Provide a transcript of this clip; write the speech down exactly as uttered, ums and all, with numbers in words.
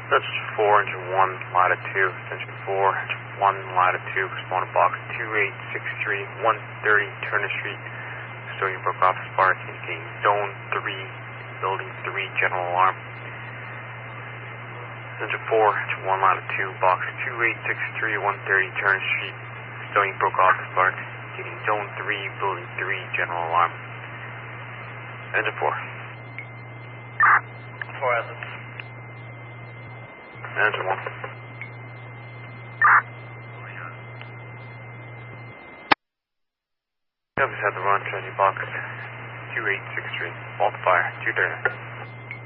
That's four, engine one, latitude, engine four, engine one, latitude, respond to box two eight six three, one thirty, Turner Street. Custodian broke off spark, indicating zone three, building three, general alarm. Engine four, engine one, latitude, box two eight six three, one thirty, Turner Street. Custodian broke off spark, indicating zone three, building three, general alarm. Engine four. Four assets. Engine one. Yeah, we just had the run, Trinity box two eight six three, fault fire, two thirty.